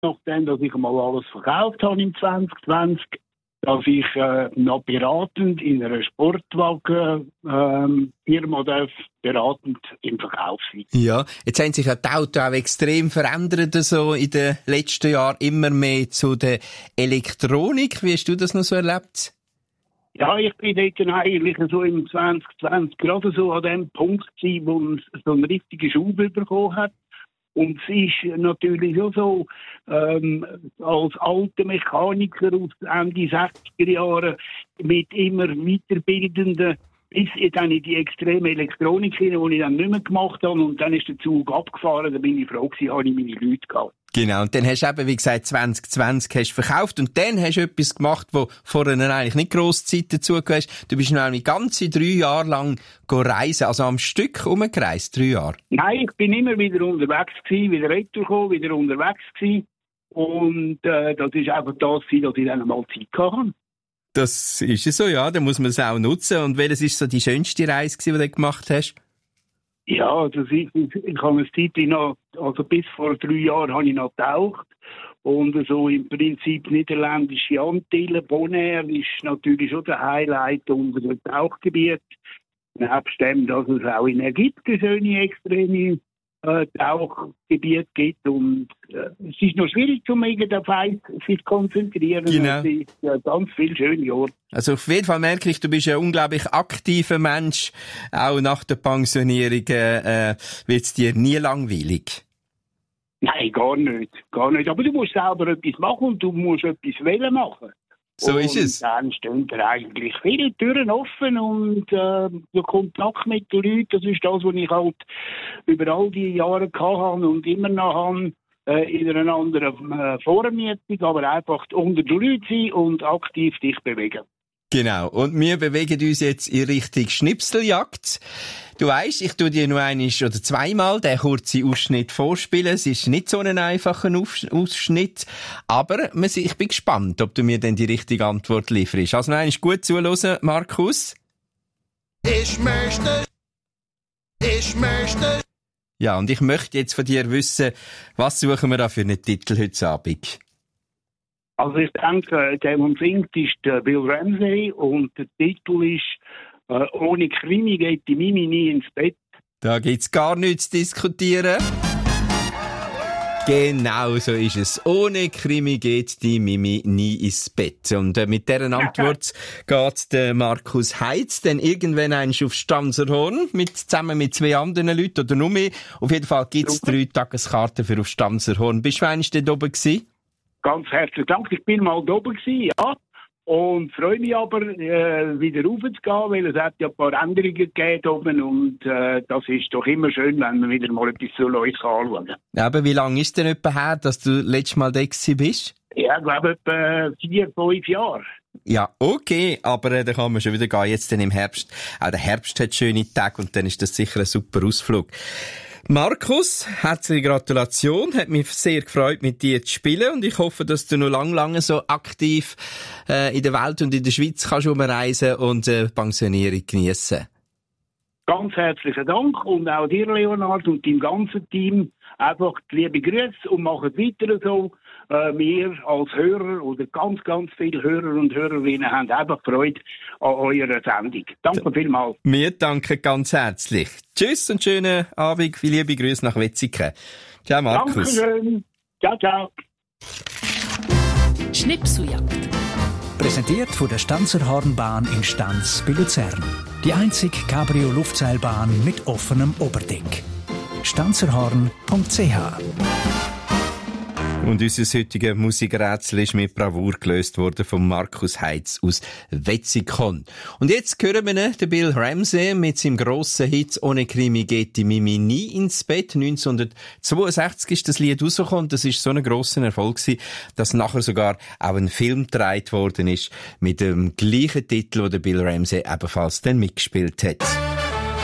nachdem, dass ich mal alles verkauft habe im 2020, dass ich noch beratend in einer Sportwagen-Firma beratend im Verkauf sein. Ja, jetzt haben sich ja die Autos auch extrem verändert, so in den letzten Jahren immer mehr zu der Elektronik. Wie hast du das noch so erlebt? Ja, ich bin dort eigentlich so im 2020 gerade so an dem Punkt gewesen, wo es so einen richtigen Schub bekommen hat. Und es ist natürlich auch so, als alter Mechaniker aus Ende 60er Jahren mit immer weiterbildenden, bis dann in die extreme Elektronik hin, die ich dann nicht mehr gemacht habe. Und dann ist der Zug abgefahren, da bin ich froh gewesen, habe ich meine Leute gehabt. Genau, und dann hast du eben, wie gesagt, 2020 hast verkauft und dann hast du etwas gemacht, wo vorher eigentlich nicht grosse Zeit dazu hast. Du bist nämlich ganze 3 Jahre lang reisen, also am Stück rumgereist, 3 Jahre. Nein, ich bin immer wieder unterwegs gewesen, wieder retour gekommen, wieder unterwegs gewesen. Und das ist einfach das gewesen, dass ich dann mal Zeit hatte. Das ist es so, ja, da muss man es auch nutzen. Und welches ist so die schönste Reise gewesen, die du gemacht hast? Ja, ich habe eine Zeit noch, also bis vor 3 Jahren habe ich noch getaucht. Und so im Prinzip niederländische Antillen, Bonaire ist natürlich schon der Highlight unter dem Tauchgebiet. Nebst dem, dass es auch in Ägypten schöne, extreme Tauchgebiete gibt. Und es ist noch schwierig, auf eins sich zu konzentrieren. Genau. Es ist ganz viele schöne Orte. Also auf jeden Fall merke ich, du bist ein unglaublich aktiver Mensch. Auch nach der Pensionierung wird es dir nie langweilig. Nein, gar nicht. Aber du musst selber etwas machen und du musst etwas machen. So ist es. Und dann stehen da eigentlich viele Türen offen und der Kontakt mit den Leuten, das ist das, was ich halt über all die Jahre hatte und immer noch habe, in einer anderen Form jetzt, aber einfach unter den Leuten sein und aktiv dich bewegen. Genau. Und wir bewegen uns jetzt in Richtung Schnipseljagd. Du weisst, ich tue dir nur einmal oder zweimal den kurzen Ausschnitt vorspielen. Es ist nicht so ein einfacher Ausschnitt. Aber ich bin gespannt, ob du mir denn die richtige Antwort lieferst. Also noch einmal gut zuhören, Markus. Ich möchte. Ja, und ich möchte jetzt von dir wissen, was suchen wir da für einen Titel heute Abend? Also ich denke, der man singt, ist der Bill Ramsey und der Titel ist «Ohne Krimi geht die Mimi nie ins Bett». Da gibt's gar nichts zu diskutieren. Genau so ist es. Ohne Krimi geht die Mimi nie ins Bett. Und mit dieser Antwort geht der Markus Heitz dann irgendwann einmal auf Stanserhorn zusammen mit 2 anderen Leuten oder nur mehr. Auf jeden Fall gibt's 3 Tageskarten für auf Stanserhorn. Bist du einmal dort oben gewesen? Ganz herzlichen Dank. Ich bin mal da oben gewesen, ja. Und freue mich aber, wieder raufzugehen, weil es hat ja ein paar Änderungen gegeben oben und das ist doch immer schön, wenn man wieder mal etwas so Neues anschauen kann. Ja, aber wie lange ist denn etwa her, dass du letztes Mal da gewesen bist? Ja, ich glaube etwa 4-5 Jahre. Ja, okay, aber da kann man schon wieder gehen, jetzt dann im Herbst. Auch der Herbst hat schöne Tage und dann ist das sicher ein super Ausflug. Markus, herzliche Gratulation. Hat mich sehr gefreut, mit dir zu spielen und ich hoffe, dass du noch lange so aktiv in der Welt und in der Schweiz kannst umreisen und Pensionierung geniessen. Ganz herzlichen Dank und auch dir, Leonard, und deinem ganzen Team. Einfach liebe Grüße und macht weiter so. Wir als Hörer oder ganz viele Hörer und Hörerinnen haben einfach Freude an eurer Sendung. Danke vielmals. Wir danken ganz herzlich. Tschüss und schönen Abend. Viele liebe Grüße nach Wetzikon. Ciao, Markus. Dankeschön. Ciao. Schnipseljagd. Präsentiert von der Stanserhornbahn in Stans bei Luzern. Die einzige Cabrio-Luftseilbahn mit offenem Oberdeck. stanserhorn.ch. Und unser heutiges Musikrätsel ist mit Bravour gelöst worden von Markus Heitz aus Wetzikon. Und jetzt hören wir den Bill Ramsey mit seinem grossen Hit «Ohne Krimi geht die Mimi nie ins Bett». 1962 ist das Lied rausgekommen. Das ist so ein grosser Erfolg gewesen, dass nachher sogar auch ein Film gedreht worden ist mit dem gleichen Titel, wo der Bill Ramsey ebenfalls dann mitgespielt hat.